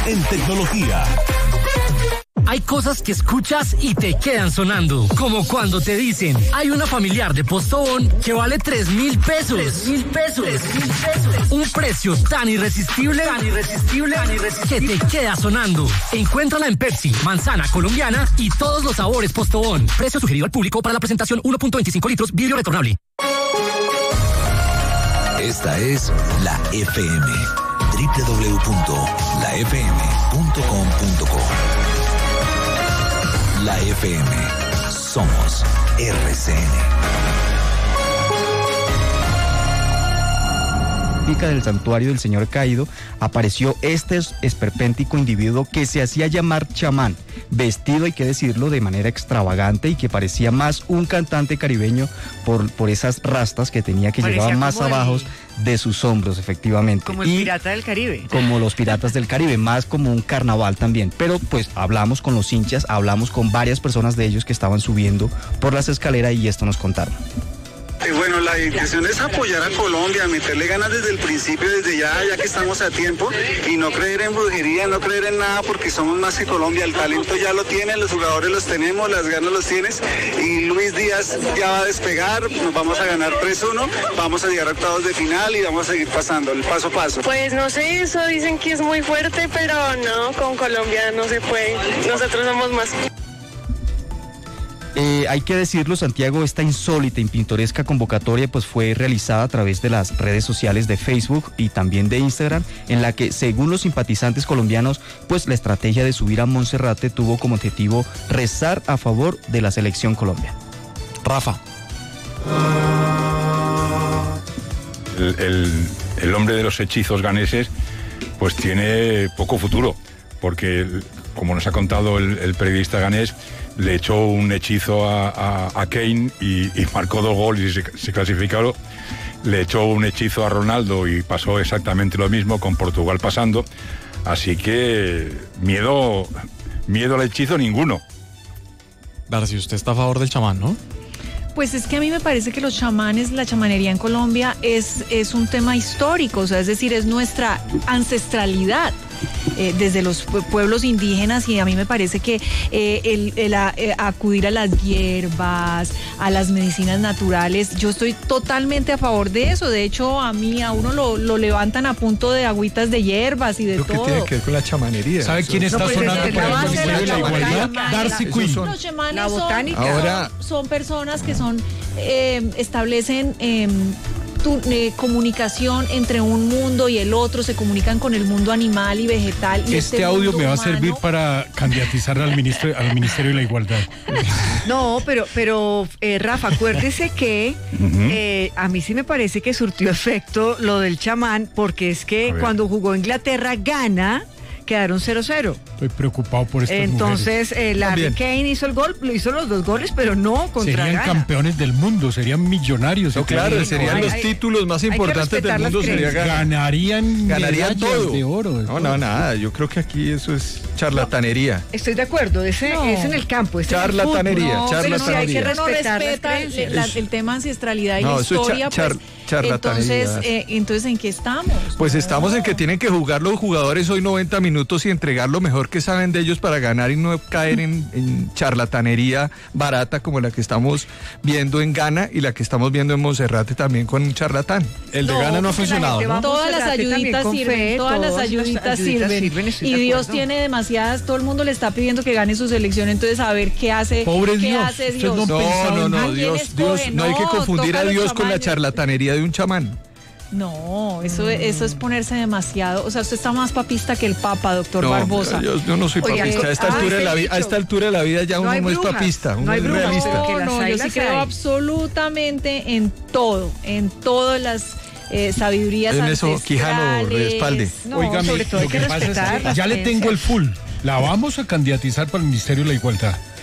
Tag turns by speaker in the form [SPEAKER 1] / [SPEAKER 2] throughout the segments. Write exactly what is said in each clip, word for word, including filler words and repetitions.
[SPEAKER 1] en tecnología.
[SPEAKER 2] Hay cosas que escuchas y te quedan sonando, como cuando te dicen, hay una familiar de Postobón que vale tres mil pesos. Tres mil pesos. Tres mil pesos. Un precio tan irresistible, tan irresistible, tan irresistible, que te queda sonando. Encuéntrala en Pepsi, manzana colombiana y todos los sabores Postobón. Precio sugerido al público para la presentación uno punto veinticinco litros, vidrio retornable.
[SPEAKER 1] Esta es la F M. doble u doble u doble u punto la f m punto com punto co. La F M. Somos R C N.
[SPEAKER 3] Del santuario del Señor Caído apareció este esperpéntico individuo que se hacía llamar chamán, vestido, hay que decirlo, de manera extravagante y que parecía más un cantante caribeño por, por esas rastas que tenía, que parecía llegaban más abajo el... de sus hombros, efectivamente.
[SPEAKER 4] Como el
[SPEAKER 3] y
[SPEAKER 4] pirata del Caribe.
[SPEAKER 3] Como los piratas del Caribe, más como un carnaval también. Pero pues hablamos con los hinchas, hablamos con varias personas de ellos que estaban subiendo por las escaleras y esto nos contaron.
[SPEAKER 5] Eh, bueno, la intención es apoyar a Colombia, meterle ganas desde el principio, desde ya, ya que estamos a tiempo, y no creer en brujería, no creer en nada, porque somos más que Colombia. El talento ya lo tienen, los jugadores los tenemos, las ganas los tienes, y Luis Díaz ya va a despegar, nos vamos a ganar tres uno, vamos a llegar a octavos de final y vamos a seguir pasando, el paso a paso.
[SPEAKER 6] Pues no sé, eso dicen que es muy fuerte, pero no, con Colombia no se puede, nosotros somos más.
[SPEAKER 3] Eh, hay que decirlo, Santiago, esta insólita y pintoresca convocatoria pues fue realizada a través de las redes sociales de Facebook y también de Instagram, en la que, según los simpatizantes colombianos, pues la estrategia de subir a Monserrate tuvo como objetivo rezar a favor de la selección Colombia.
[SPEAKER 7] Rafa. El, el, el hombre de los hechizos ganeses pues tiene poco futuro, porque, como nos ha contado el, el periodista ganés, le echó un hechizo a, a, a Kane y, y marcó dos goles y se, se clasificó. Le echó un hechizo a Ronaldo y pasó exactamente lo mismo, con Portugal pasando. Así que miedo, miedo al hechizo ninguno.
[SPEAKER 8] Darcy, usted está a favor del chamán, ¿no?
[SPEAKER 9] Pues es que a mí me parece que los chamanes, la chamanería en Colombia es, es un tema histórico, o sea, es decir, es nuestra ancestralidad. Eh, desde los pueblos indígenas, y a mí me parece que eh, el, el a, eh, acudir a las hierbas, a las medicinas naturales, yo estoy totalmente a favor de eso. De hecho, a mí, a uno lo, lo levantan a punto de agüitas de hierbas y de
[SPEAKER 10] lo
[SPEAKER 9] todo.
[SPEAKER 10] ¿Qué tiene que ver con la chamanería?
[SPEAKER 8] ¿Sabe quién está no, pues sonando por el Ministerio de la Igualdad? Darcy Quinn.
[SPEAKER 9] Los chamanes
[SPEAKER 4] la botánica.
[SPEAKER 9] Son,
[SPEAKER 10] Ahora...
[SPEAKER 9] son personas que son eh, establecen eh, tu, eh, comunicación entre un mundo y el otro, se comunican con el mundo animal y vegetal. Y
[SPEAKER 8] este,
[SPEAKER 9] este
[SPEAKER 8] audio me va
[SPEAKER 9] humano...
[SPEAKER 8] a servir para candidatizar al ministro, al Ministerio de la Igualdad.
[SPEAKER 4] No, pero, pero eh, Rafa, acuérdese que uh-huh. eh, a mí sí me parece que surtió efecto lo del chamán, porque es que cuando jugó Inglaterra gana, quedaron cero cero.
[SPEAKER 8] Estoy preocupado por estas
[SPEAKER 4] Entonces,
[SPEAKER 8] mujeres.
[SPEAKER 4] Eh, Larry Kane hizo el gol, hizo los dos goles, pero no contra
[SPEAKER 8] Serían
[SPEAKER 4] Ghana.
[SPEAKER 8] campeones del mundo, serían millonarios.
[SPEAKER 10] No, claro, serían los hay, títulos más importantes del mundo. Sería
[SPEAKER 8] ganarían
[SPEAKER 10] ganarían todo
[SPEAKER 8] de oro. De
[SPEAKER 10] no,
[SPEAKER 8] todo.
[SPEAKER 10] no, nada. Yo creo que aquí eso es charlatanería.
[SPEAKER 4] No, estoy de acuerdo, ese no. es en el campo.
[SPEAKER 10] Charlatanería,
[SPEAKER 9] no,
[SPEAKER 10] charlatanería.
[SPEAKER 9] Pero si hay que respetar respeta el, la, el tema ancestralidad y no, la historia,
[SPEAKER 10] char,
[SPEAKER 9] pues,
[SPEAKER 10] char,
[SPEAKER 9] entonces, eh, entonces, ¿en qué estamos?
[SPEAKER 10] Pues
[SPEAKER 9] no.
[SPEAKER 10] estamos en que tienen que jugar los jugadores hoy noventa minutos y entregar lo mejor que saben de ellos para ganar y no caer en, en charlatanería barata como la que estamos viendo en Ghana y la que estamos viendo en Monserrate también con un charlatán.
[SPEAKER 8] El de no, Ghana no ha funcionado, ¿no?
[SPEAKER 9] Todas las ayuditas sirven, fe, todas las ayuditas sirven, sirven y Dios tiene demasiadas, todo el mundo le está pidiendo que gane su selección, entonces a ver qué hace,
[SPEAKER 8] Pobre
[SPEAKER 9] qué
[SPEAKER 8] Dios.
[SPEAKER 9] hace Dios.
[SPEAKER 10] No, no, no, no Dios, Dios, no hay que confundir a Dios con la charlatanería de un chamán.
[SPEAKER 9] No, eso, eso es ponerse demasiado. O sea, usted está más papista que el Papa, doctor no, Barbosa.
[SPEAKER 10] Yo, yo no soy papista. Oye, a, esta ah, altura de la vi- a esta altura de la vida ya no uno no es papista, uno
[SPEAKER 4] no
[SPEAKER 10] es
[SPEAKER 4] brujas,
[SPEAKER 10] realista.
[SPEAKER 9] No, no, yo sí creo hay. absolutamente en todo, en todas las eh, sabidurías
[SPEAKER 10] en
[SPEAKER 9] ancestrales.
[SPEAKER 10] Eso, Quijano, respalde.
[SPEAKER 9] No,
[SPEAKER 8] Oiga,
[SPEAKER 9] sobre todo hay
[SPEAKER 8] lo
[SPEAKER 9] que,
[SPEAKER 8] que
[SPEAKER 9] respetar.
[SPEAKER 8] pasa es que ya le tengo el full. La vamos a candidatizar para el Ministerio de la Igualdad.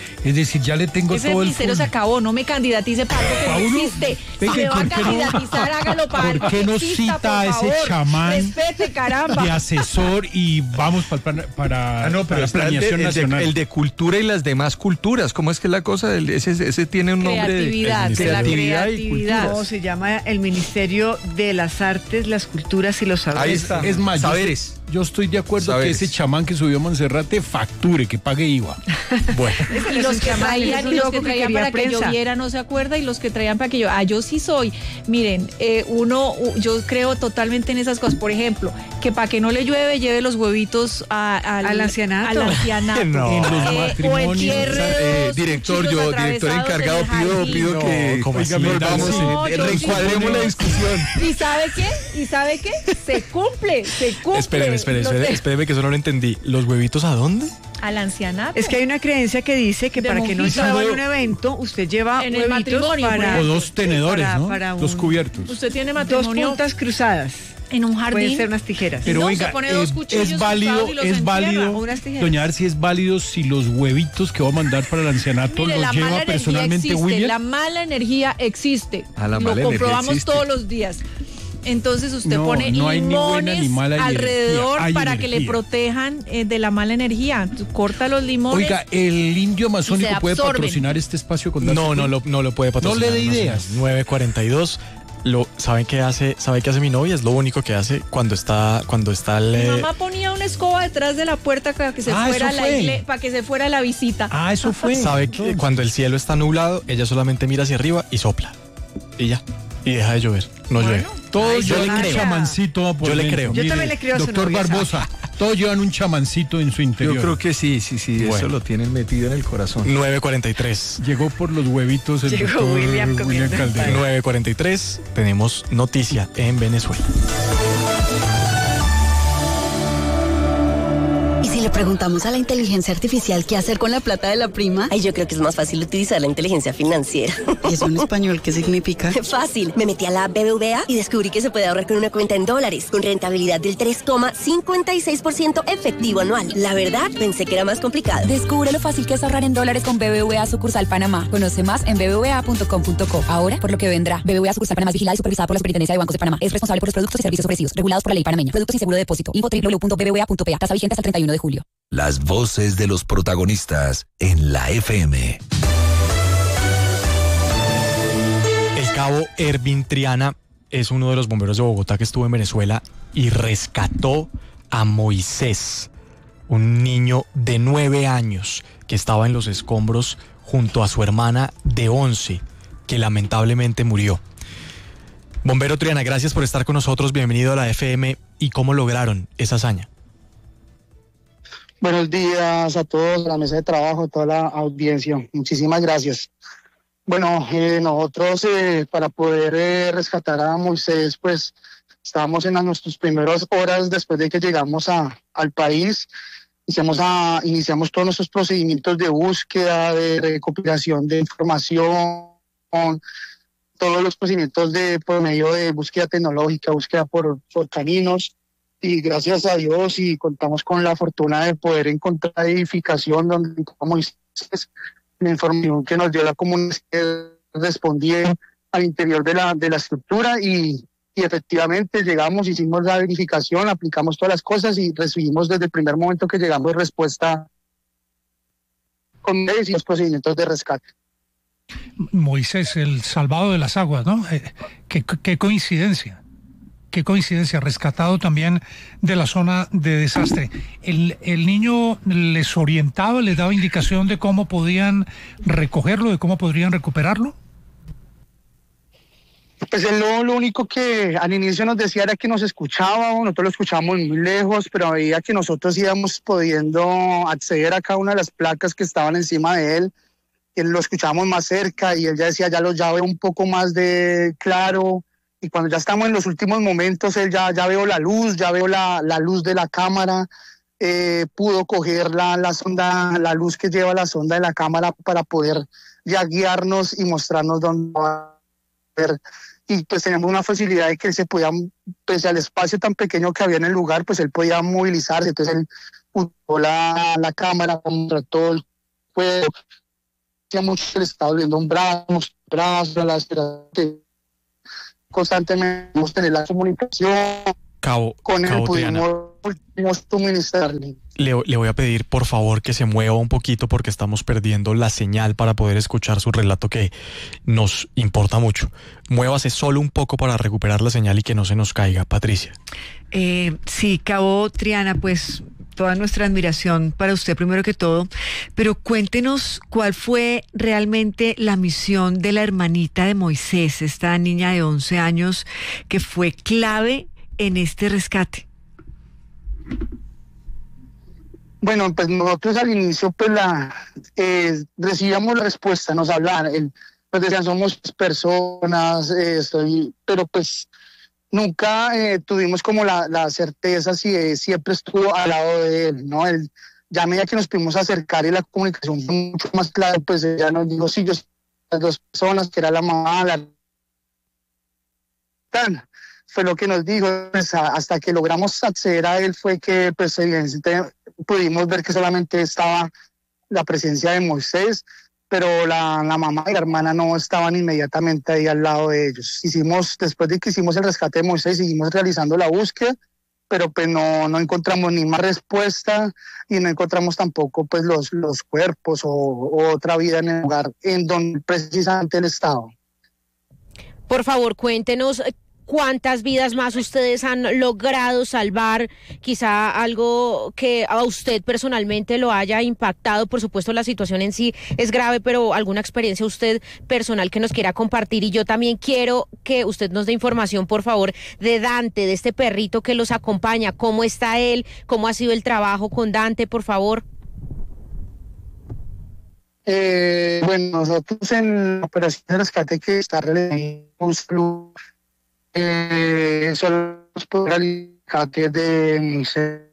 [SPEAKER 8] Es decir, ya le tengo
[SPEAKER 9] Ese
[SPEAKER 8] todo el
[SPEAKER 9] ministerio
[SPEAKER 8] full.
[SPEAKER 9] se acabó, no me candidatice para algo que no
[SPEAKER 8] Paulo,
[SPEAKER 9] existe. Si
[SPEAKER 8] venga,
[SPEAKER 9] me va a
[SPEAKER 8] ¿por qué no-
[SPEAKER 9] candidatizar, hágalo para algo
[SPEAKER 8] ¿Por qué
[SPEAKER 9] que
[SPEAKER 8] no
[SPEAKER 9] exista,
[SPEAKER 8] cita a
[SPEAKER 9] por
[SPEAKER 8] ese
[SPEAKER 9] favor.
[SPEAKER 8] chamán
[SPEAKER 9] Respete, caramba.
[SPEAKER 8] de asesor y vamos para, el plan- para,
[SPEAKER 10] Ah, no,
[SPEAKER 8] para
[SPEAKER 10] pero
[SPEAKER 8] la
[SPEAKER 10] está el de,
[SPEAKER 8] planeación
[SPEAKER 10] el,
[SPEAKER 8] nacional?
[SPEAKER 10] de, el de cultura y las demás culturas. ¿Cómo es que es la cosa? El- ese, ese tiene un nombre de
[SPEAKER 9] Creatividad, de la
[SPEAKER 10] creatividad y
[SPEAKER 9] creatividad.
[SPEAKER 10] cultura.
[SPEAKER 4] No, se llama el Ministerio de las Artes, las Culturas y los Saberes.
[SPEAKER 10] Ahí está.
[SPEAKER 8] Es más, yo
[SPEAKER 10] Saberes.
[SPEAKER 8] estoy- Yo estoy de acuerdo
[SPEAKER 10] Saberes.
[SPEAKER 8] que ese chamán que subió a Monserrate facture, que pague I V A. Bueno.
[SPEAKER 9] Y los que traían, y los que traían para que
[SPEAKER 4] prensa.
[SPEAKER 9] lloviera no se acuerda, y los que traían para que yo, ah, yo sí soy. Miren, eh, uno, u- yo creo totalmente en esas cosas. Por ejemplo, que para que no le llueve, lleve los huevitos a- al,
[SPEAKER 4] Al ancianato.
[SPEAKER 9] al ancianato.
[SPEAKER 10] No.
[SPEAKER 8] En los
[SPEAKER 9] Eh, o
[SPEAKER 8] matrimonios.
[SPEAKER 9] entierre
[SPEAKER 10] Eh,
[SPEAKER 9] dos
[SPEAKER 10] director,
[SPEAKER 9] cuchillos
[SPEAKER 10] yo, director
[SPEAKER 9] atravesados
[SPEAKER 10] encargado,
[SPEAKER 9] en el
[SPEAKER 10] pido,
[SPEAKER 9] jardín.
[SPEAKER 10] pido que
[SPEAKER 8] No, ¿cómo así?
[SPEAKER 10] volvamos,
[SPEAKER 9] No,
[SPEAKER 10] eh,
[SPEAKER 9] yo sí
[SPEAKER 10] reencuadremos
[SPEAKER 9] creo.
[SPEAKER 10] la discusión.
[SPEAKER 9] ¿Y sabe qué? ¿Y sabe qué? Se cumple, se cumple.
[SPEAKER 11] Espéreme, espéreme,
[SPEAKER 9] Lo
[SPEAKER 11] espéreme,
[SPEAKER 9] sé.
[SPEAKER 11] espéreme, que eso no lo entendí. ¿Los huevitos a dónde?
[SPEAKER 9] Al ancianato.
[SPEAKER 4] Es que hay una creencia que dice que
[SPEAKER 9] De
[SPEAKER 4] para que no
[SPEAKER 9] monjito.
[SPEAKER 4] llueva en un evento, usted lleva
[SPEAKER 9] En el
[SPEAKER 4] huevitos
[SPEAKER 9] matrimonio, por
[SPEAKER 4] para...
[SPEAKER 9] ejemplo.
[SPEAKER 8] O dos tenedores,
[SPEAKER 4] para-
[SPEAKER 8] ¿no?
[SPEAKER 4] para
[SPEAKER 8] Dos
[SPEAKER 4] un-
[SPEAKER 8] cubiertos.
[SPEAKER 9] Usted tiene
[SPEAKER 4] Dos
[SPEAKER 9] matrimonio
[SPEAKER 4] puntas cruzadas.
[SPEAKER 9] en un
[SPEAKER 4] Pueden
[SPEAKER 9] jardín.
[SPEAKER 4] ser unas tijeras.
[SPEAKER 8] Pero
[SPEAKER 9] No,
[SPEAKER 8] venga,
[SPEAKER 9] se pone dos
[SPEAKER 8] eh,
[SPEAKER 9] cuchillos
[SPEAKER 8] es válido,
[SPEAKER 9] cruzados y los
[SPEAKER 8] es
[SPEAKER 9] entierra.
[SPEAKER 8] válido,
[SPEAKER 4] Unas tijeras.
[SPEAKER 8] doña Arci, es válido si los huevitos que va a mandar para el ancianato
[SPEAKER 9] Mire, la
[SPEAKER 8] los
[SPEAKER 9] mala
[SPEAKER 8] lleva
[SPEAKER 9] energía
[SPEAKER 8] personalmente
[SPEAKER 9] existe,
[SPEAKER 8] William.
[SPEAKER 9] la mala energía existe.
[SPEAKER 10] Ah, la
[SPEAKER 9] Lo
[SPEAKER 10] mala energía
[SPEAKER 9] comprobamos
[SPEAKER 10] existe.
[SPEAKER 9] todos los días. Entonces usted
[SPEAKER 8] No,
[SPEAKER 9] pone
[SPEAKER 8] no hay ni buena
[SPEAKER 9] limones
[SPEAKER 8] ni mala energía,
[SPEAKER 9] alrededor
[SPEAKER 8] hay
[SPEAKER 9] para que le
[SPEAKER 8] energía.
[SPEAKER 9] protejan eh, de la mala energía. Tú corta los limones.
[SPEAKER 8] Oiga, el indio
[SPEAKER 9] Y
[SPEAKER 8] amazónico
[SPEAKER 9] se
[SPEAKER 8] puede
[SPEAKER 9] absorben.
[SPEAKER 8] patrocinar este espacio con
[SPEAKER 11] No, no lo, no lo puede patrocinar.
[SPEAKER 8] No le dé
[SPEAKER 11] señor.
[SPEAKER 8] ideas.
[SPEAKER 11] nueve cuarenta y dos. Lo, ¿saben qué hace? ¿Sabe qué hace mi novia? Es lo único que hace cuando está cuando está el,
[SPEAKER 9] Mi
[SPEAKER 11] eh,
[SPEAKER 9] mamá ponía una escoba detrás de la puerta para que se
[SPEAKER 8] Ah,
[SPEAKER 9] fuera
[SPEAKER 8] eso
[SPEAKER 9] la
[SPEAKER 8] fue.
[SPEAKER 9] igle- para que se fuera la visita.
[SPEAKER 8] Ah, eso fue.
[SPEAKER 11] sabe que cuando el cielo está nublado, ella solamente mira hacia arriba y sopla. Y ya. Y deja de llover. No llueve.
[SPEAKER 8] Todos
[SPEAKER 11] yo le
[SPEAKER 8] llevan un
[SPEAKER 11] creo.
[SPEAKER 8] chamancito por
[SPEAKER 11] Yo le
[SPEAKER 8] dentro.
[SPEAKER 11] creo.
[SPEAKER 4] Yo
[SPEAKER 8] Mire,
[SPEAKER 4] también le creo a su
[SPEAKER 8] Doctor
[SPEAKER 4] novia,
[SPEAKER 8] Barbosa, todos llevan un chamancito en su interior.
[SPEAKER 10] Yo creo que sí, sí, sí, eso
[SPEAKER 11] Bueno.
[SPEAKER 10] lo tienen metido en el corazón.
[SPEAKER 11] nueve cuarenta y tres.
[SPEAKER 8] Llegó por los huevitos el
[SPEAKER 4] Llegó
[SPEAKER 8] doctor
[SPEAKER 4] William
[SPEAKER 8] William,
[SPEAKER 4] comiendo
[SPEAKER 8] Calderón.
[SPEAKER 11] nueve cuarenta y tres. Tenemos noticia en Venezuela.
[SPEAKER 12] ¿Y si le preguntamos a la inteligencia artificial qué hacer con la plata de la prima?
[SPEAKER 13] Ay, yo creo que es más fácil utilizar la inteligencia financiera.
[SPEAKER 12] ¿Y eso en español qué significa?
[SPEAKER 13] Fácil. Me metí a la B B V A y descubrí que se puede ahorrar con una cuenta en dólares, con rentabilidad del tres coma cincuenta y seis por ciento efectivo anual. La verdad, pensé que era más complicado.
[SPEAKER 14] Descubre lo fácil que es ahorrar en dólares con B B V A Sucursal Panamá. Conoce más en b b v a punto com punto co. Ahora, por lo que vendrá. B B V A Sucursal Panamá es vigilada y supervisada por la Superintendencia de Bancos de Panamá. Es responsable por los productos y servicios ofrecidos, regulados por la ley panameña. Productos sin seguro de depósito. Info w w w punto b b v a punto p a. Tasa vigente hasta el treinta y uno de julio.
[SPEAKER 1] Las voces de los protagonistas en la F M.
[SPEAKER 11] El cabo Ervin Triana es uno de los bomberos de Bogotá que estuvo en Venezuela y rescató a Moisés, un niño de nueve años que estaba en los escombros junto a su hermana de once, que lamentablemente murió. Bombero Triana, gracias por estar con nosotros, bienvenido a la F M. ¿Y cómo lograron esa hazaña?
[SPEAKER 15] Buenos días a todos, a la mesa de trabajo, a toda la audiencia. Muchísimas gracias. Bueno, eh, nosotros eh, para poder eh, rescatar a Moisés, pues estábamos en las, nuestras primeras horas después de que llegamos a, al país. Iniciamos, a, iniciamos todos nuestros procedimientos de búsqueda, de recopilación de información, todos los procedimientos de por medio de búsqueda tecnológica, búsqueda por, por caminos. Y gracias a Dios y contamos con la fortuna de poder encontrar edificación donde encontramos la información que nos dio la comunidad que respondía al interior de la, de la estructura y, y efectivamente llegamos, hicimos la verificación, aplicamos todas las cosas y recibimos desde el primer momento que llegamos respuesta con los procedimientos de rescate.
[SPEAKER 16] Moisés, el salvado de las aguas, ¿no? Eh, qué, qué coincidencia. Qué coincidencia, rescatado también de la zona de desastre. ¿El, el niño les orientaba, les daba indicación de cómo podían recogerlo, de cómo podrían recuperarlo?
[SPEAKER 15] Pues él lo, lo único que al inicio nos decía era que nos escuchaba, nosotros lo escuchábamos muy lejos, pero veía que nosotros íbamos pudiendo acceder a cada una de las placas que estaban encima de él, él lo escuchábamos más cerca y él ya decía, ya lo ya veo un poco más de claro. Y cuando ya estamos en los últimos momentos, él ya, ya veo la luz, ya veo la, la luz de la cámara, eh, pudo coger la, la sonda, la luz que lleva la sonda de la cámara para poder ya guiarnos y mostrarnos dónde va a ver. Y pues teníamos una facilidad de que él se podía, pese al espacio tan pequeño que había en el lugar, pues él podía movilizarse. Entonces él usó la, la cámara, mostró todo el juego, hacía mucho el estado viendo un brazo, brazo, a la espera de constantemente tener la comunicación
[SPEAKER 11] Cabo,
[SPEAKER 15] con él,
[SPEAKER 11] Cabo
[SPEAKER 15] pudimos, pudimos suministrarle.
[SPEAKER 11] Le, le voy a pedir por favor que se mueva un poquito porque estamos perdiendo la señal para poder escuchar su relato que nos importa mucho. Muévase solo un poco para recuperar la señal y que no se nos caiga, Patricia.
[SPEAKER 4] Eh, sí, Cabo Triana, pues toda nuestra admiración para usted primero que todo, pero cuéntenos cuál fue realmente la misión de la hermanita de Moisés, esta niña de once años que fue clave en este rescate.
[SPEAKER 15] Bueno, pues nosotros al inicio pues la eh, recibíamos la respuesta, nos hablaban, el, pues decían somos personas, eh, estoy, pero pues nunca eh, tuvimos como la, la certeza si eh, siempre estuvo al lado de él, ¿no? Él, ya a medida que nos pudimos acercar y la comunicación fue mucho más clara, pues ella nos dijo, sí, yo las dos personas, que era la mamá, la... fue lo que nos dijo, pues, hasta que logramos acceder a él fue que pues evidentemente pudimos ver que solamente estaba la presencia de Moisés, pero la, la mamá y la hermana no estaban inmediatamente ahí al lado de ellos. Hicimos, después de que hicimos el rescate de Moisés, seguimos realizando la búsqueda, pero pues no, no encontramos ni más respuesta y no encontramos tampoco pues los, los cuerpos o, o otra vida en el lugar en donde precisamente él estaba.
[SPEAKER 17] Por favor, cuéntenos cuántas vidas más ustedes han logrado salvar, quizá algo que a usted personalmente lo haya impactado. Por supuesto, la situación en sí es grave, pero alguna experiencia usted personal que nos quiera compartir. Y yo también quiero que usted nos dé información, por favor, de Dante, de este perrito que los acompaña. ¿Cómo está él? ¿Cómo ha sido el trabajo con Dante, por favor?
[SPEAKER 15] Eh, bueno, nosotros en la operación de rescate que está realizando un club, eh, solo nos podrá rescate de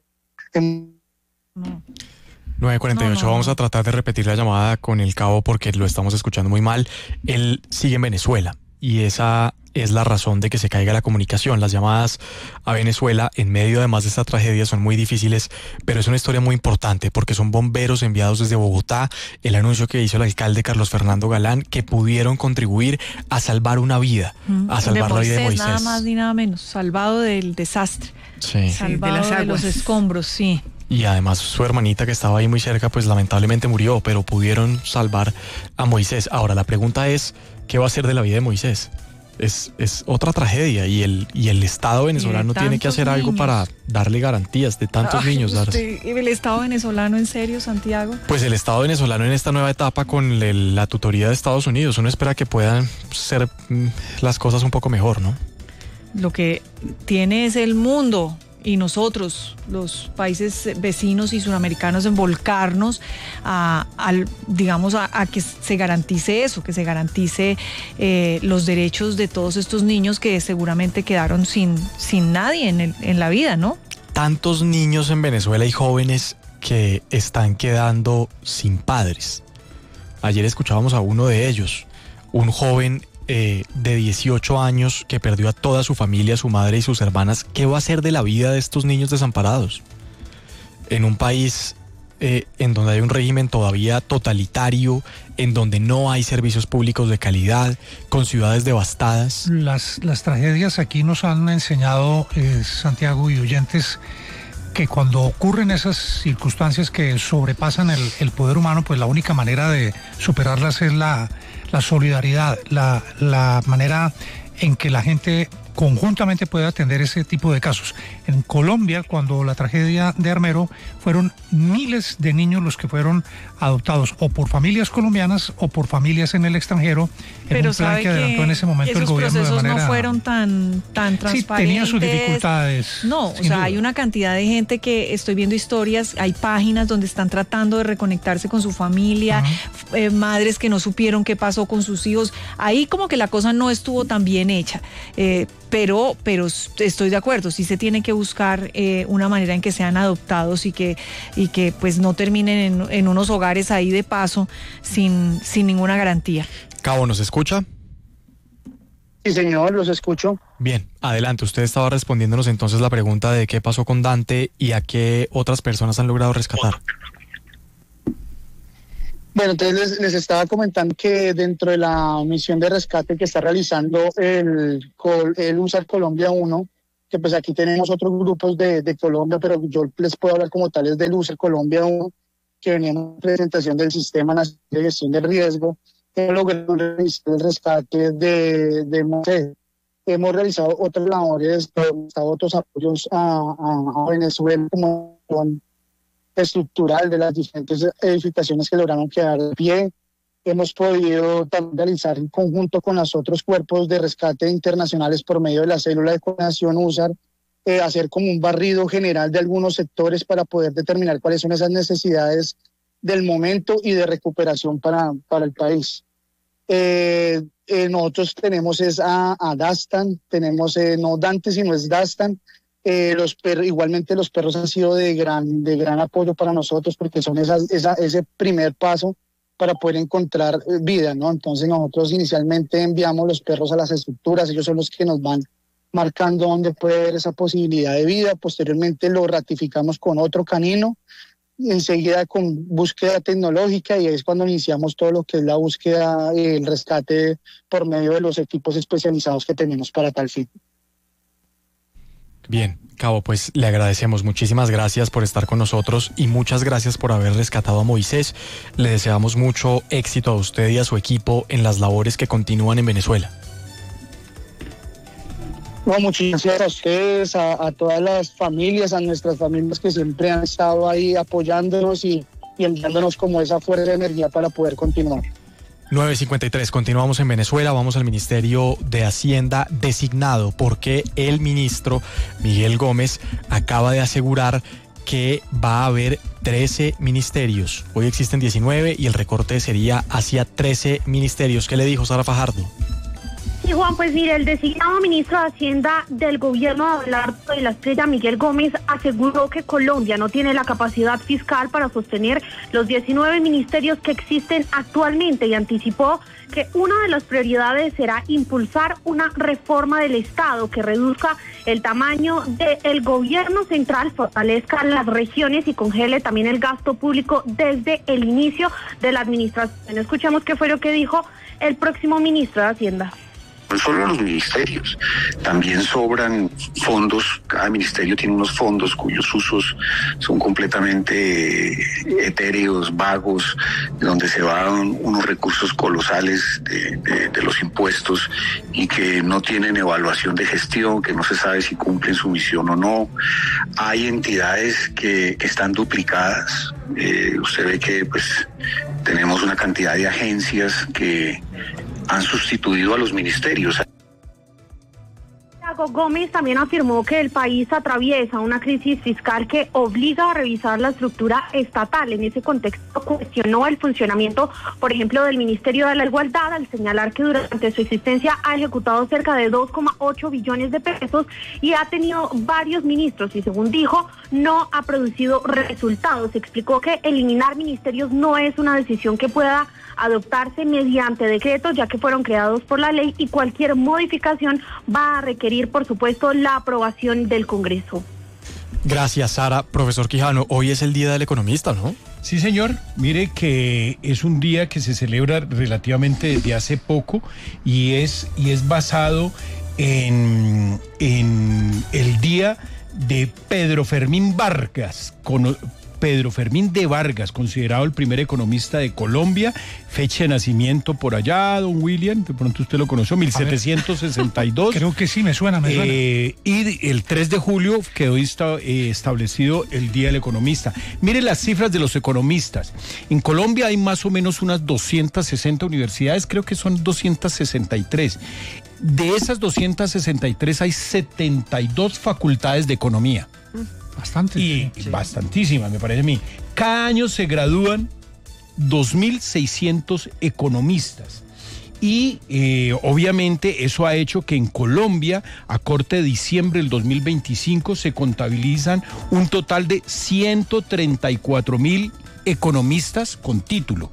[SPEAKER 11] nueve cuarenta y ocho, no, no. Vamos a tratar de repetir la llamada con el cabo porque lo estamos escuchando muy mal. Él sigue en Venezuela y esa es la razón de que se caiga la comunicación. Las llamadas a Venezuela en medio además de esta tragedia son muy difíciles, pero es una historia muy importante porque son bomberos enviados desde Bogotá, el anuncio que hizo el alcalde Carlos Fernando Galán, que pudieron contribuir a salvar una vida, mm, a salvar Moisés, la vida de Moisés.
[SPEAKER 9] Nada más ni nada menos, salvado del desastre,
[SPEAKER 11] sí.
[SPEAKER 9] salvado sí, de, las de los escombros, sí.
[SPEAKER 11] Y además su hermanita que estaba ahí muy cerca, pues lamentablemente murió, pero pudieron salvar a Moisés. Ahora la pregunta es, ¿qué va a ser de la vida de Moisés? Es, es otra tragedia y el, y el Estado venezolano tiene que hacer niños. algo para darle garantías de tantos Ay, niños.
[SPEAKER 9] Usted, ¿El Estado venezolano en serio, Santiago?
[SPEAKER 11] Pues el Estado venezolano en esta nueva etapa con el, la tutoría de Estados Unidos, uno espera que puedan ser mm, las cosas un poco mejor, ¿no?
[SPEAKER 9] Lo que tiene es el mundo y nosotros, los países vecinos y sudamericanos, en volcarnos a, a digamos, a, a que se garantice eso, que se garantice eh, los derechos de todos estos niños que seguramente quedaron sin, sin nadie en, el, en la vida, ¿no?
[SPEAKER 11] Tantos niños en Venezuela y jóvenes que están quedando sin padres. Ayer escuchábamos a uno de ellos, un joven Eh, de dieciocho años que perdió a toda su familia, su madre y sus hermanas. ¿Qué va a ser de la vida de estos niños desamparados? En un país eh, en donde hay un régimen todavía totalitario, en donde no hay servicios públicos de calidad, con ciudades devastadas.
[SPEAKER 16] Las, las tragedias aquí nos han enseñado, eh, Santiago y oyentes, que cuando ocurren esas circunstancias que sobrepasan el, el poder humano, pues la única manera de superarlas es la, la solidaridad, la, la manera en que la gente conjuntamente puede atender ese tipo de casos. En Colombia, cuando la tragedia de Armero, fueron miles de niños los que fueron adoptados o por familias colombianas o por familias en el extranjero, en
[SPEAKER 9] Pero
[SPEAKER 16] un plan
[SPEAKER 9] que,
[SPEAKER 16] que adelantó en ese momento el gobierno de manera...
[SPEAKER 9] Esos procesos no fueron tan, tan transparentes.
[SPEAKER 16] Sí, tenían sus dificultades.
[SPEAKER 9] No, o sea, duda. Hay una cantidad de gente que estoy viendo historias, hay páginas donde están tratando de reconectarse con su familia, uh-huh. eh, madres que no supieron qué pasó con sus hijos. Ahí como que la cosa no estuvo tan bien hecha. Eh, Pero, pero estoy de acuerdo, sí se tiene que buscar eh, una manera en que sean adoptados y que, y que pues no terminen en, en unos hogares ahí de paso sin, sin ninguna garantía.
[SPEAKER 11] Cabo, ¿nos escucha?
[SPEAKER 15] Sí, señor, los escucho.
[SPEAKER 11] Bien, adelante. Usted estaba respondiéndonos entonces la pregunta de qué pasó con Dante y a qué otras personas han logrado rescatar.
[SPEAKER 15] Bueno, entonces les, les estaba comentando que dentro de la misión de rescate que está realizando el, el USAR Colombia uno, que pues aquí tenemos otros grupos de, de Colombia, pero yo les puedo hablar como tales del USAR Colombia uno, que veníamos en presentación del Sistema Nacional de Gestión de Riesgo, que logró realizar el rescate de, de Moisés. Hemos realizado otras labores, otros apoyos a, a, a Venezuela como estructural de las diferentes edificaciones que lograron quedar de pie. Hemos podido también realizar en conjunto con los otros cuerpos de rescate internacionales por medio de la célula de coordinación USAR, eh, hacer como un barrido general de algunos sectores para poder determinar cuáles son esas necesidades del momento y de recuperación para, para el país. Eh, eh, nosotros tenemos es a, a Dastan, tenemos eh, no Dante sino es Dastan. Eh, los perros, igualmente los perros han sido de gran, de gran apoyo para nosotros porque son esas, esa, ese primer paso para poder encontrar vida, ¿no? Entonces nosotros inicialmente enviamos los perros a las estructuras, ellos son los que nos van marcando dónde puede haber esa posibilidad de vida, posteriormente lo ratificamos con otro canino, enseguida con búsqueda tecnológica y es cuando iniciamos todo lo que es la búsqueda y el rescate por medio de los equipos especializados que tenemos para tal fin.
[SPEAKER 11] Bien, Cabo, pues le agradecemos. Muchísimas gracias por estar con nosotros y muchas gracias por haber rescatado a Moisés. Le deseamos mucho éxito a usted y a su equipo en las labores que continúan en Venezuela.
[SPEAKER 15] No, muchas gracias a ustedes, a, a todas las familias, a nuestras familias que siempre han estado ahí apoyándonos y, y enviándonos como esa fuerza de energía para poder continuar.
[SPEAKER 11] nueve cincuenta y tres, continuamos en Venezuela, vamos al Ministerio de Hacienda designado porque el ministro Miguel Gómez acaba de asegurar que va a haber trece ministerios. Hoy existen diecinueve y el recorte sería hacia trece ministerios. ¿Qué le dijo Sara Fajardo?
[SPEAKER 18] Sí, Juan, pues mire, el designado ministro de Hacienda del gobierno de Abelardo de la Espriella, Miguel Gómez, aseguró que Colombia no tiene la capacidad fiscal para sostener los diecinueve ministerios que existen actualmente y anticipó que una de las prioridades será impulsar una reforma del Estado que reduzca el tamaño del gobierno central, fortalezca las regiones y congele también el gasto público desde el inicio de la administración. Escuchemos qué fue lo que dijo el próximo ministro de Hacienda.
[SPEAKER 19] No solo los ministerios, también sobran fondos, cada ministerio tiene unos fondos cuyos usos son completamente etéreos, vagos, donde se van unos recursos colosales de, de, de los impuestos y que no tienen evaluación de gestión, que no se sabe si cumplen su misión o no. Hay entidades que, que están duplicadas, eh, usted ve que pues tenemos una cantidad de agencias que han sustituido a los ministerios.
[SPEAKER 18] Gómez también afirmó que el país atraviesa una crisis fiscal que obliga a revisar la estructura estatal. En ese contexto cuestionó el funcionamiento, por ejemplo, del Ministerio de la Igualdad, al señalar que durante su existencia ha ejecutado cerca de dos coma ocho billones de pesos y ha tenido varios ministros y, según dijo, no ha producido resultados. Explicó que eliminar ministerios no es una decisión que pueda adoptarse mediante decreto, ya que fueron creados por la ley y cualquier modificación va a requerir, por supuesto, la aprobación del Congreso.
[SPEAKER 11] Gracias, Sara. Profesor Quijano, hoy es el Día del Economista, ¿no?
[SPEAKER 8] Sí, señor. Mire que es un día que se celebra relativamente desde hace poco y es, y es basado en, en el día de Pedro Fermín Vargas, con, Pedro Fermín de Vargas, considerado el primer economista de Colombia, fecha de nacimiento por allá, don William, de pronto usted lo conoció, mil setecientos sesenta y dos.
[SPEAKER 16] Creo que sí, me suena, me suena.
[SPEAKER 8] Eh, y el tres de julio quedó esta, eh, establecido el Día del Economista. Mire las cifras de los economistas. En Colombia hay más o menos unas doscientas sesenta universidades, creo que son doscientas sesenta y tres. De esas doscientas sesenta y tres hay setenta y dos facultades de economía.
[SPEAKER 16] Bastante.
[SPEAKER 8] Y sí. Bastantísimas, me parece a mí. Cada año se gradúan dos mil seiscientos economistas. Y eh, obviamente eso ha hecho que en Colombia, a corte de diciembre del dos mil veinticinco, se contabilizan un total de ciento treinta y cuatro mil economistas con título.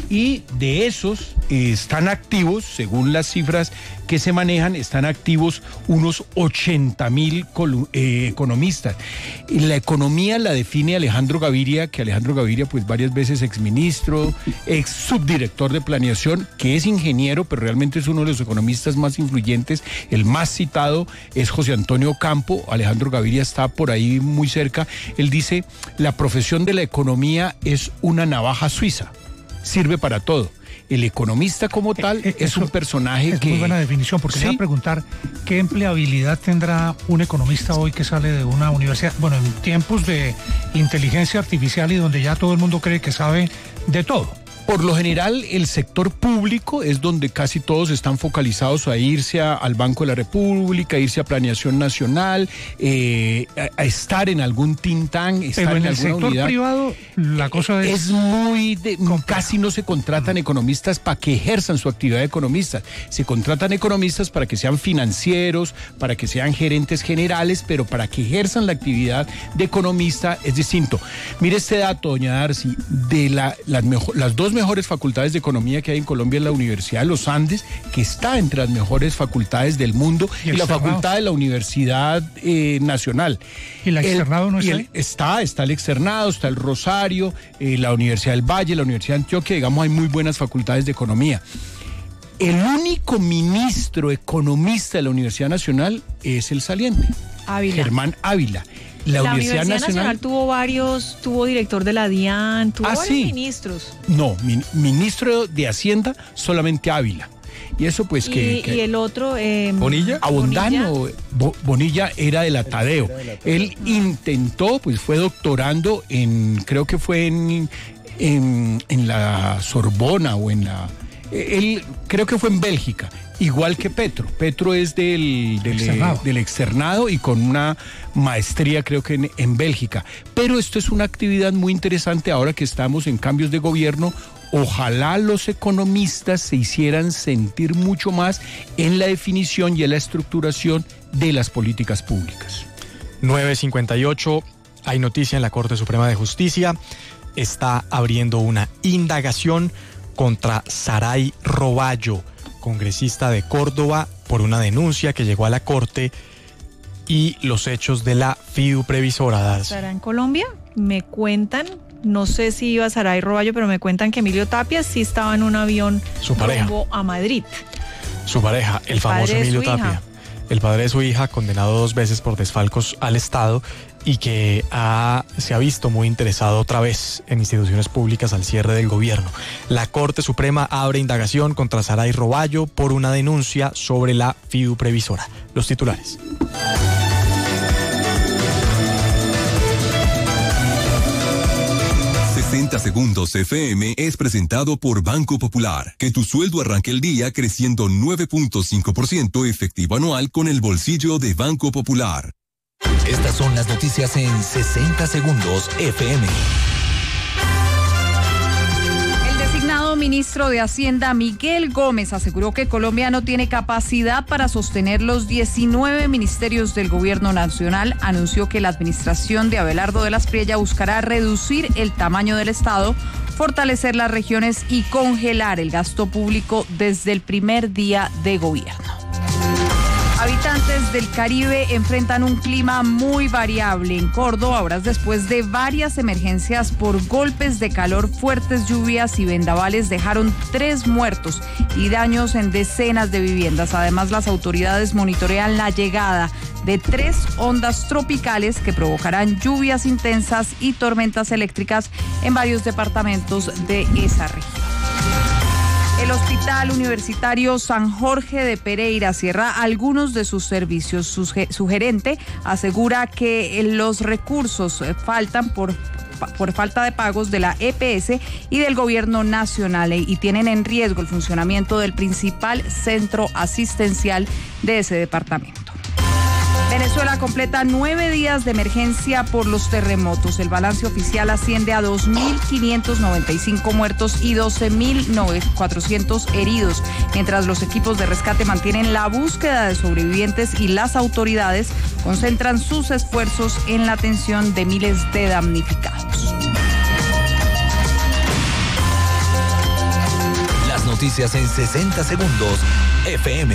[SPEAKER 8] Y de esos eh, están activos, según las cifras que se manejan, están activos unos ochenta mil eh, economistas. Y la economía la define Alejandro Gaviria, que Alejandro Gaviria, pues varias veces exministro, ex subdirector de planeación, que es ingeniero, pero realmente es uno de los economistas más influyentes. El más citado es José Antonio Campo. Alejandro Gaviria está por ahí muy cerca. Él dice, la profesión de la economía es una navaja suiza. Sirve para todo. El economista como tal eh, eh, es un personaje
[SPEAKER 16] es
[SPEAKER 8] que...
[SPEAKER 16] Es muy buena definición, porque ¿sí? Me voy a preguntar qué empleabilidad tendrá un economista hoy que sale de una universidad, bueno, en tiempos de inteligencia artificial y donde ya todo el mundo cree que sabe de todo.
[SPEAKER 8] Por lo general, el sector público es donde casi todos están focalizados a irse a, al Banco de la República, a irse a Planeación Nacional, eh, a, a estar en algún think tank, estar
[SPEAKER 16] Pero en,
[SPEAKER 8] en
[SPEAKER 16] el
[SPEAKER 8] alguna
[SPEAKER 16] sector
[SPEAKER 8] unidad.
[SPEAKER 16] privado, la cosa es...
[SPEAKER 8] Es muy... De, casi no se contratan economistas para que ejerzan su actividad de economistas. Se contratan economistas para que sean financieros, para que sean gerentes generales, pero para que ejerzan la actividad de economista es distinto. Mire este dato, doña Darcy, de la, las, mejor, las dos mejores facultades de economía que hay en Colombia es la Universidad de los Andes, que está entre las mejores facultades del mundo, y, y la facultad de la Universidad eh, Nacional.
[SPEAKER 16] ¿Y la externado
[SPEAKER 8] el,
[SPEAKER 16] no está
[SPEAKER 8] el,
[SPEAKER 16] ahí?
[SPEAKER 8] Está, está el externado, está el Rosario, eh, la Universidad del Valle, la Universidad de Antioquia, digamos, hay muy buenas facultades de economía. El único ministro economista de la Universidad Nacional es el saliente,
[SPEAKER 9] Ávila.
[SPEAKER 8] Germán Ávila. La,
[SPEAKER 9] la
[SPEAKER 8] Universidad,
[SPEAKER 9] Universidad Nacional,
[SPEAKER 8] Nacional
[SPEAKER 9] tuvo varios, tuvo director de la DIAN, tuvo
[SPEAKER 8] ah,
[SPEAKER 9] varios
[SPEAKER 8] sí.
[SPEAKER 9] ministros.
[SPEAKER 8] No, min, ministro de Hacienda solamente Ávila. Y eso pues que...
[SPEAKER 9] Y,
[SPEAKER 8] que
[SPEAKER 9] y el otro... Eh,
[SPEAKER 8] ¿Bonilla? Abondano. Bonilla. Bo, Bonilla era de la Tadeo. Él intentó, pues fue doctorando en, creo que fue en, en, en la Sorbona o en la... Él creo que fue en Bélgica, igual que Petro. Petro es del, del, externado. del externado y con una maestría creo que en, en Bélgica. Pero esto es una actividad muy interesante ahora que estamos en cambios de gobierno. Ojalá los economistas se hicieran sentir mucho más en la definición y en la estructuración de las políticas públicas.
[SPEAKER 11] nueve cincuenta y ocho, hay noticia en la Corte Suprema de Justicia. Está abriendo una indagación contra Saray Roballo, congresista de Córdoba, por una denuncia que llegó a la Corte y los hechos de la FIDU previsora.
[SPEAKER 9] ¿Estará en Colombia? Me cuentan, no sé si iba Saray Roballo, pero me cuentan que Emilio Tapia sí estaba en un avión
[SPEAKER 11] su pareja.
[SPEAKER 9] rumbo a Madrid.
[SPEAKER 11] Su pareja, el, el famoso Emilio Tapia. Hija. El padre de su hija, condenado dos veces por desfalcos al Estado y que ha, se ha visto muy interesado otra vez en instituciones públicas al cierre del gobierno. La Corte Suprema abre indagación contra Saray Roballo por una denuncia sobre la FIDU previsora. Los titulares.
[SPEAKER 20] sesenta Segundos F M es presentado por Banco Popular. Que tu sueldo arranque el día creciendo nueve punto cinco por ciento efectivo anual con el bolsillo de Banco Popular.
[SPEAKER 1] Estas son las noticias en sesenta Segundos F M.
[SPEAKER 21] El designado ministro de Hacienda, Miguel Gómez, aseguró que Colombia no tiene capacidad para sostener los diecinueve ministerios del gobierno nacional. Anunció que la administración de Abelardo de la Espriella buscará reducir el tamaño del Estado, fortalecer las regiones y congelar el gasto público desde el primer día de gobierno. Habitantes del Caribe enfrentan un clima muy variable. En Córdoba, horas después de varias emergencias por golpes de calor, fuertes lluvias y vendavales dejaron tres muertos y daños en decenas de viviendas. Además, las autoridades monitorean la llegada de tres ondas tropicales que provocarán lluvias intensas y tormentas eléctricas en varios departamentos de esa región. El Hospital Universitario San Jorge de Pereira cierra algunos de sus servicios. Su, su gerente asegura que los recursos faltan por, por falta de pagos de la E P S y del gobierno nacional y tienen en riesgo el funcionamiento del principal centro asistencial de ese departamento. Venezuela completa nueve días de emergencia por los terremotos. El balance oficial asciende a dos mil quinientos noventa y cinco muertos y doce mil cuatrocientos heridos, mientras los equipos de rescate mantienen la búsqueda de sobrevivientes y las autoridades concentran sus esfuerzos en la atención de miles de damnificados.
[SPEAKER 1] noticias en sesenta segundos. F M.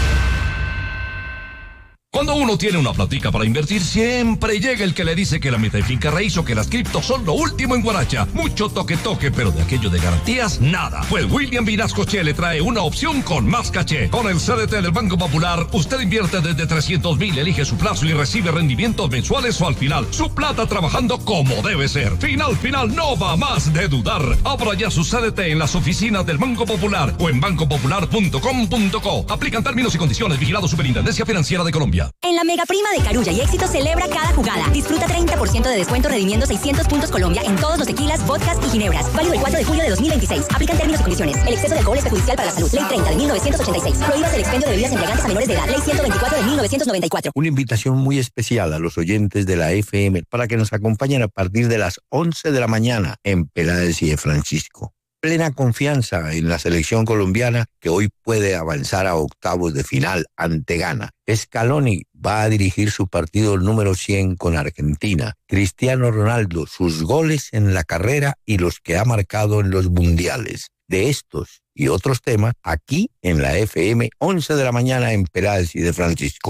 [SPEAKER 2] Cuando uno tiene una platica para invertir, siempre llega el que le dice que la meta de finca raíz o que las criptos son lo último en guaracha. Mucho toque-toque, pero de aquello de garantías, nada. Pues William Vinasco Che le trae una opción con más caché. Con el C D T del Banco Popular, usted invierte desde trescientos mil, elige su plazo y recibe rendimientos mensuales o al final. Su plata trabajando como debe ser. Final, final, no va más de dudar. Abra ya su C D T en las oficinas del Banco Popular o en banco popular punto com punto co. Aplican términos y condiciones. Vigilado Superintendencia Financiera de Colombia.
[SPEAKER 14] En la Mega Prima de Carulla y Éxito celebra cada jugada. Disfruta treinta por ciento de descuento redimiendo seiscientos puntos Colombia en todos los tequilas, vodkas y ginebras. Válido el cuatro de julio de dos mil veintiséis. Aplican términos y condiciones. El exceso de alcohol es perjudicial para la salud. Ley treinta de mil novecientos ochenta y seis. Prohíbas el expendio de bebidas embriagantes a menores de edad. Ley ciento veinticuatro de mil novecientos noventa y cuatro.
[SPEAKER 22] Una invitación muy especial a los oyentes de la F M para que nos acompañen a partir de las once de la mañana en Peláez y de Francisco. Plena confianza en la selección colombiana que hoy puede avanzar a octavos de final ante Ghana. Scaloni va a dirigir su partido número cien con Argentina. Cristiano Ronaldo, sus goles en la carrera y los que ha marcado en los mundiales. De estos y otros temas, aquí en la F M, once de la mañana en Peláez y de Francisco.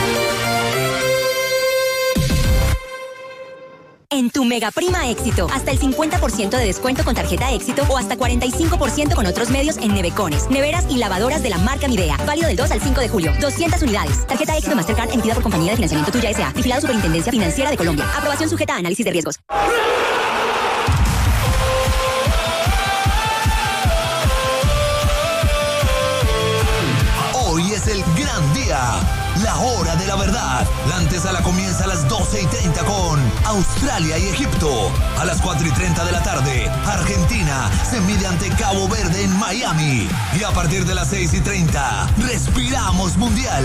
[SPEAKER 14] En tu Mega Prima Éxito, hasta el cincuenta por ciento de descuento con tarjeta Éxito o hasta cuarenta y cinco por ciento con otros medios en nevecones, neveras y lavadoras de la marca Midea. Válido del dos al cinco de julio. doscientas unidades. Tarjeta Éxito Mastercard emitida por Compañía de Financiamiento Tuya S A. Vigilado Superintendencia Financiera de Colombia. Aprobación sujeta a análisis de riesgos.
[SPEAKER 1] Hoy es el gran día, la hora de la verdad. La antesala comienza a las doce y treinta con Australia y Egipto. A las cuatro y treinta de la tarde, Argentina se mide ante Cabo Verde en Miami. Y a partir de las seis y treinta, respiramos mundial.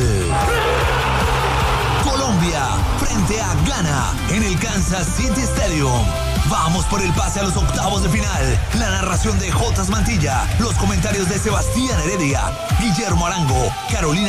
[SPEAKER 1] Colombia frente a Ghana en el Kansas City Stadium. Vamos por el pase a los octavos de final. La narración de Jotas Mantilla, los comentarios de Sebastián Heredia, Guillermo Arango, Carolina